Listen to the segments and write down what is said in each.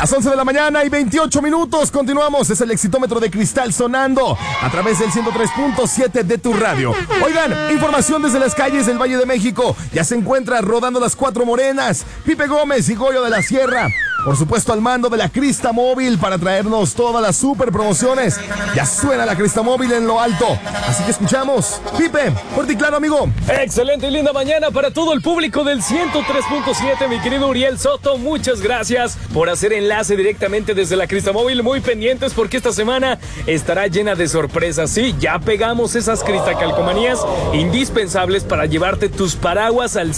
Las 11 de la mañana y 28 minutos. Continuamos. Es el Exitómetro de Cristal sonando a través del 103.7 de tu radio. Oigan, información desde las calles del Valle de México. Ya se encuentra rodando las Cuatro Morenas, Pipe Gómez y Goyo de la Sierra. Por supuesto, al mando de la Crista Móvil para traernos todas las super promociones. Ya suena la Crista Móvil en lo alto. Así que escuchamos. Pipe, fuerte y claro, amigo. Excelente y linda mañana para todo el público del 103.7, mi querido Uriel Soto. Muchas gracias por hacer enlace directamente desde la Crista Móvil. Muy pendientes porque esta semana estará llena de sorpresas. Sí, ya pegamos esas cristacalcomanías indispensables para llevarte tus paraguas al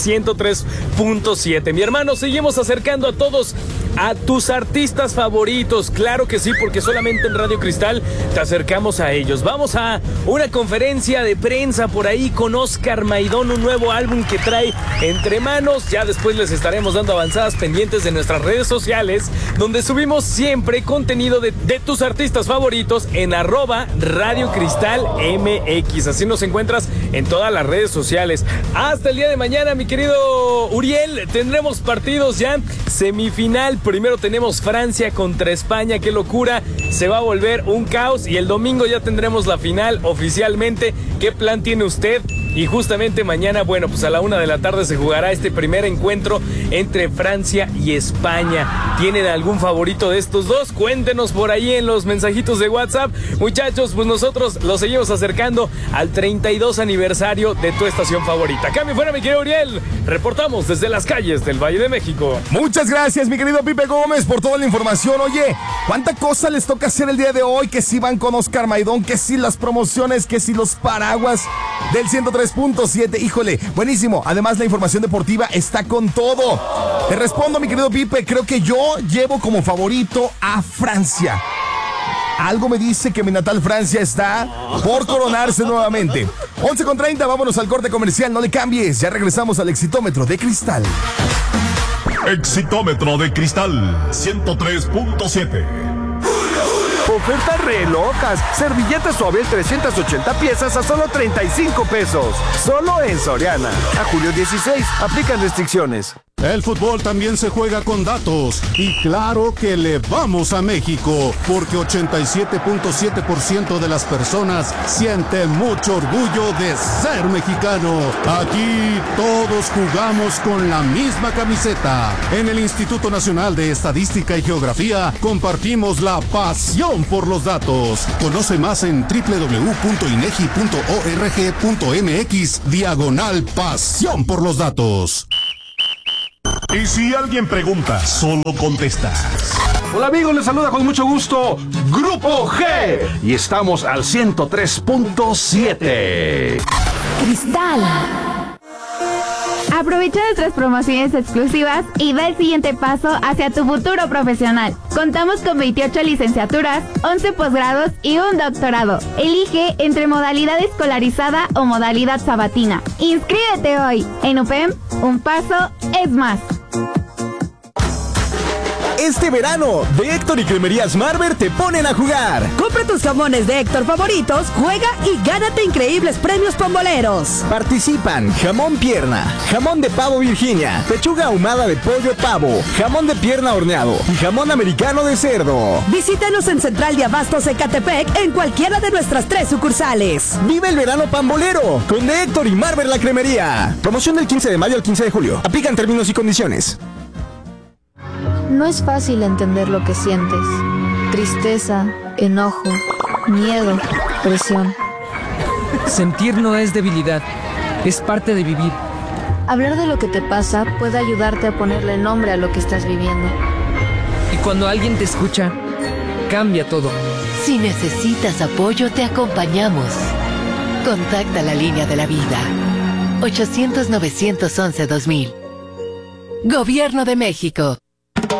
103.7. Mi hermano, seguimos acercando a todos a tus artistas favoritos. Claro que sí, porque solamente en Radio Cristal te acercamos a ellos. Vamos a una conferencia de prensa por ahí con Oscar Maidón, un nuevo álbum que trae entre manos. Ya después les estaremos dando avanzadas pendientes de nuestras redes sociales, donde subimos siempre contenido de tus artistas favoritos en @Radio Cristal MX. Así nos encuentras en todas las redes sociales. Hasta el día de mañana, mi querido Uriel, tendremos partidos ya. Semifinal, primero tenemos Francia contra España. Qué locura, se va a volver un caos. Y el domingo ya tendremos la final oficialmente. ¿Qué plan tiene usted? Y justamente mañana, bueno, pues a la 1 de la tarde se jugará este primer encuentro entre Francia y España. ¿Tienen algún favorito de estos dos? Cuéntenos por ahí en los mensajitos de WhatsApp. Muchachos, pues nosotros los seguimos acercando al 32 aniversario de tu estación favorita. Acá me fuera, mi querido Uriel. Reportamos desde las calles del Valle de México. Muchas gracias, mi querido Pipe Gómez, por toda la información. Oye, ¿cuánta cosa les toca hacer el día de hoy? Que si van con Oscar Maidón, que si las promociones, que si los paraguas del 103.7. Híjole, buenísimo. Además, la información deportiva está con todo. Te respondo, mi querido Pipe. Creo que yo llevo como favorito a Francia. Algo me dice que mi natal Francia está por coronarse nuevamente. 11:30, vámonos al corte comercial. No le cambies. Ya regresamos al Exitómetro de Cristal. Exitómetro de Cristal 103.7. Ofertas re locas. Servilleta Suabel 380 piezas a solo 35 pesos. Solo en Soriana. A julio 16. Aplican restricciones. El fútbol también se juega con datos. Y claro que le vamos a México, porque 87.7% de las personas sienten mucho orgullo de ser mexicano. Aquí todos jugamos con la misma camiseta. En el Instituto Nacional de Estadística y Geografía compartimos la pasión por los datos. Conoce más en www.inegi.org.mx/pasión por los datos. Y si alguien pregunta, solo contesta. Hola amigos, les saluda con mucho gusto Grupo G. Y estamos al 103.7. Cristal. Aprovecha nuestras promociones exclusivas y da el siguiente paso hacia tu futuro profesional. Contamos con 28 licenciaturas, 11 posgrados y un doctorado. Elige entre modalidad escolarizada o modalidad sabatina. Inscríbete hoy. En UPEM, un paso es más. Este verano, de Héctor y Cremerías Marber te ponen a jugar. Compra tus jamones de Héctor favoritos, juega y gánate increíbles premios pomboleros. Participan jamón pierna, jamón de pavo Virginia, pechuga ahumada de pollo pavo, jamón de pierna horneado y jamón americano de cerdo. Visítanos en Central de Abastos Ecatepec en cualquiera de nuestras 3 sucursales. Vive el verano pambolero con de Héctor y Marber la Cremería. Promoción del 15 de mayo al 15 de julio. Aplican términos y condiciones. No es fácil entender lo que sientes. Tristeza, enojo, miedo, presión. Sentir no es debilidad, es parte de vivir. Hablar de lo que te pasa puede ayudarte a ponerle nombre a lo que estás viviendo. Y cuando alguien te escucha, cambia todo. Si necesitas apoyo, te acompañamos. Contacta la línea de la vida. 800-911-2000. Gobierno de México.